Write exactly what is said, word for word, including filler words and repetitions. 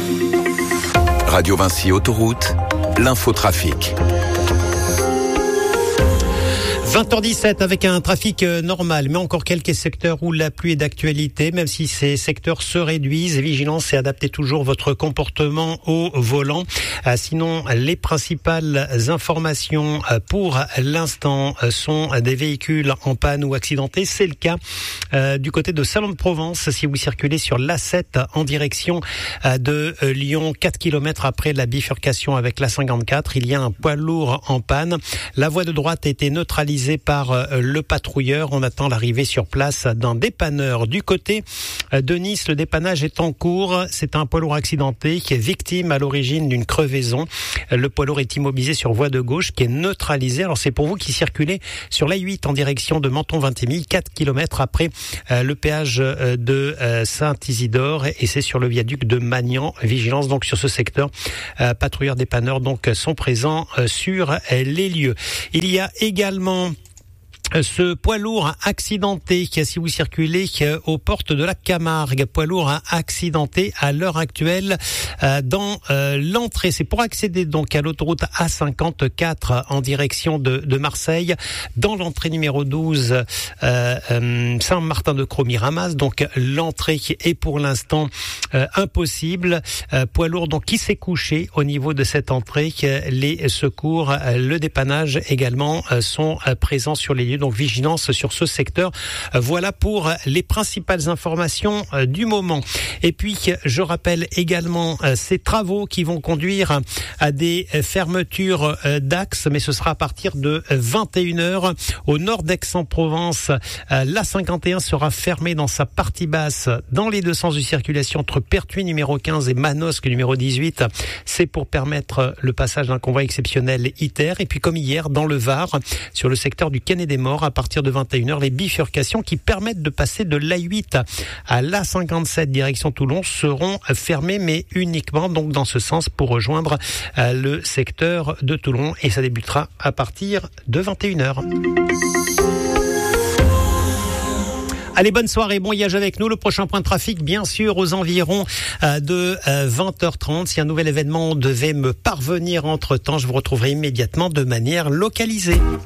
Radio Vinci Autoroute, l'infotrafic. vingt heures dix-sept avec un trafic normal, mais encore quelques secteurs où la pluie est d'actualité, même si ces secteurs se réduisent. Vigilance et adaptez toujours votre comportement au volant. Sinon, les principales informations pour l'instant sont des véhicules en panne ou accidentés. C'est le cas du côté de Salon de Provence. Si vous circulez sur l'A sept en direction de Lyon, quatre kilomètres après la bifurcation avec l'A cinquante-quatre, il y a un poids lourd en panne. La voie de droite a été neutralisée par le patrouilleur. On attend l'arrivée sur place d'un dépanneur. Du côté de Nice, le dépannage est en cours. C'est un poids lourd accidenté qui est victime à l'origine d'une crevaison. Le poids lourd est immobilisé sur voie de gauche qui est neutralisé. Alors c'est pour vous qui circulez sur l'A huit en direction de Menton-Vintimille, quatre kilomètres après le péage de Saint-Isidore, et c'est sur le viaduc de Magnan. Vigilance donc sur ce secteur. Patrouilleurs dépanneurs donc sont présents sur les lieux. Il y a également ce poids lourd accidenté qui, si vous circulez aux portes de la Camargue, poids lourd accidenté à l'heure actuelle dans l'entrée. C'est pour accéder donc à l'autoroute A cinquante-quatre en direction de, de Marseille, dans l'entrée numéro douze euh, Saint-Martin-de-Croix-Miramas. Donc l'entrée est pour l'instant euh, impossible. Euh, poids lourd donc qui s'est couché au niveau de cette entrée. Les secours, le dépannage également sont présents sur les lieux. Donc vigilance sur ce secteur. Voilà pour les principales informations du moment. Et puis je rappelle également ces travaux qui vont conduire à des fermetures d'axes, mais ce sera à partir de vingt et une heures au nord d'Aix-en-Provence. L'A cinquante et un sera fermée dans sa partie basse dans les deux sens de circulation entre Pertuis numéro quinze et Manosque numéro dix-huit. C'est pour permettre le passage d'un convoi exceptionnel ITER. Et puis comme hier dans le Var, sur le secteur du Quai des Morts, à partir de vingt et une heures, les bifurcations qui permettent de passer de l'A huit à l'A cinquante-sept direction Toulon seront fermées, mais uniquement donc dans ce sens pour rejoindre le secteur de Toulon, et ça débutera à partir de vingt et une heures. Allez, bonne soirée, bon voyage avec nous. Le prochain point de trafic, bien sûr, aux environs de vingt heures trente. Si un nouvel événement devait me parvenir entre-temps, je vous retrouverai immédiatement de manière localisée.